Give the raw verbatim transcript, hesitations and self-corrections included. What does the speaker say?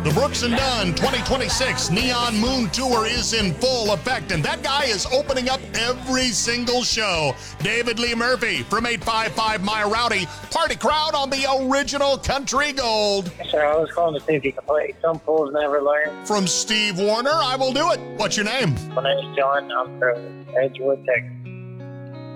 The Brooks and Dunn twenty twenty-six Neon Moon Tour is in full effect, and that guy is opening up every single show. David Lee Murphy from eight five five My Rowdy, party crowd on the original Country Gold. Sir, I was calling to see if you could play Some Fools Never Learn. From Steve Warner, I will do it. What's your name? My name is John. I'm from Edgewood, Texas.